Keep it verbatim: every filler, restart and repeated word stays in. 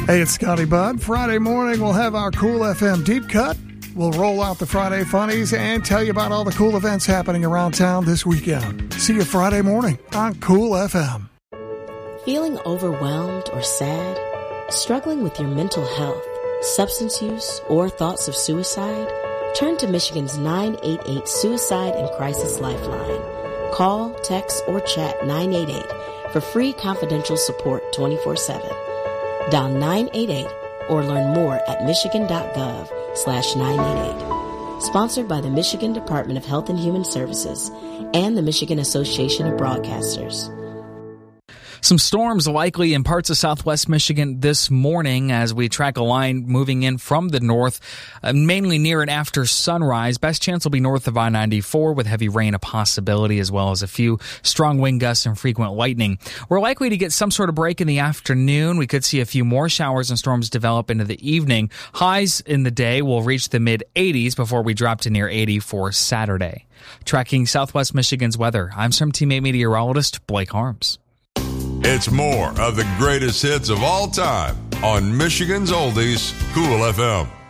Hey, it's Scotty Budd. Friday morning, we'll have our Cool F M Deep Cut. We'll roll out the Friday Funnies and tell you about all the cool events happening around town this weekend. See you Friday morning on Cool F M. Feeling overwhelmed or sad? Struggling with your mental health, substance use, or thoughts of suicide? Turn to Michigan's nine eight eight Suicide and Crisis Lifeline. Call, text, or chat nine eight eight for free confidential support twenty-four seven. Dial nine eight eight or learn more at michigan.gov slash 988. Sponsored by the Michigan Department of Health and Human Services and the Michigan Association of Broadcasters. Some storms likely in parts of southwest Michigan this morning as we track a line moving in from the north, uh, mainly near and after sunrise. Best chance will be north of I ninety-four with heavy rain a possibility, as well as a few strong wind gusts and frequent lightning. We're likely to get some sort of break in the afternoon. We could see a few more showers and storms develop into the evening. Highs in the day will reach the mid eighties before we drop to near eighty for Saturday. Tracking southwest Michigan's weather, I'm some teammate meteorologist Blake Harms. It's more of the greatest hits of all time on Michigan's Oldies, Cool F M.